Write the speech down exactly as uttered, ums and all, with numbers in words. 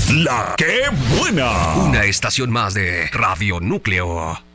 La que buena. Una estación más de Radio Núcleo.